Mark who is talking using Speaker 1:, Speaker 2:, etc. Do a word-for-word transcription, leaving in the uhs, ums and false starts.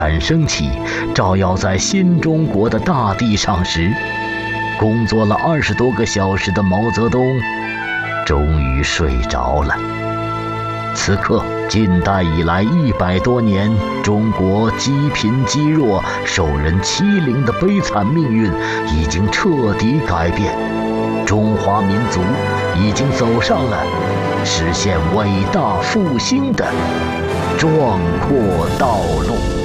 Speaker 1: 闪升起，照耀在新中国的大地上时，工作了二十多个小时的毛泽东终于睡着了。此刻，近代以来一百多年，中国积贫积弱、受人欺凌的悲惨命运已经彻底改变，中华民族已经走上了实现伟大复兴的壮阔道路。